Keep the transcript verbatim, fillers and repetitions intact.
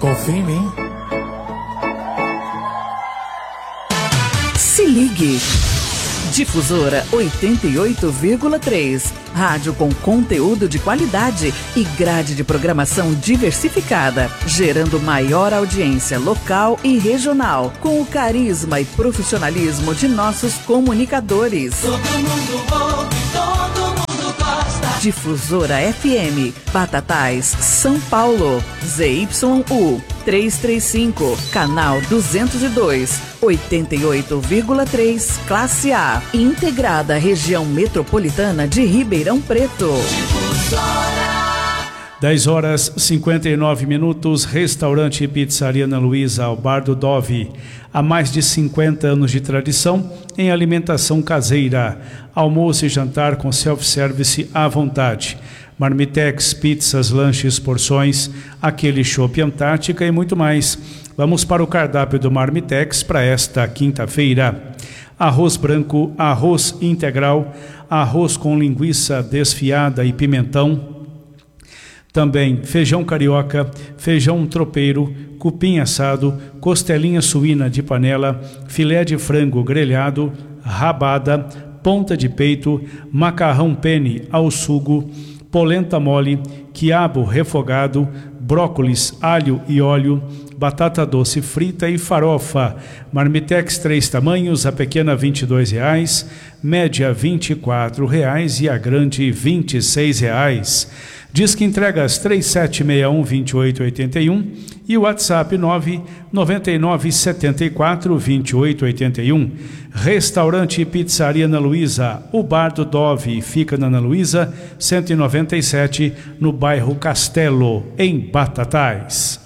Confia em mim. Se ligue. Difusora oitenta e oito vírgula três. Rádio com conteúdo de qualidade e grade de programação diversificada, gerando maior audiência local e regional, com o carisma e profissionalismo de nossos comunicadores. Todo mundo ouve, todo mundo gosta. Difusora F M, Batatais, São Paulo, Z Y U trezentos e trinta e cinco, canal duzentos e dois, oitenta e oito vírgula três, classe A, integrada à região metropolitana de Ribeirão Preto. dez horas e cinquenta e nove minutos, restaurante e pizzaria Ana Luísa, ao Bar do Dove. Há mais de cinquenta anos de tradição em alimentação caseira. Almoço e jantar com self-service à vontade. Marmitex, pizzas, lanches, porções, aquele chopp Antártica e muito mais. Vamos para o cardápio do Marmitex para esta quinta-feira. Arroz branco, arroz integral, arroz com linguiça desfiada e pimentão. Também feijão carioca, feijão tropeiro, cupim assado, costelinha suína de panela, filé de frango grelhado, rabada, ponta de peito, macarrão penne ao sugo, polenta mole, quiabo refogado, brócolis, alho e óleo, batata doce frita e farofa. Marmitex três tamanhos, a pequena vinte e dois reais, média vinte e quatro reais e a grande vinte e seis reais. Diz que entregas três sete seis um, dois oito oito um e o WhatsApp nove nove nove sete quatro, dois oito oito um. Restaurante e pizzaria Ana Luísa, o Bar do Dove, fica na Ana Luísa cento e noventa e sete, no bairro Castelo, em Batatais.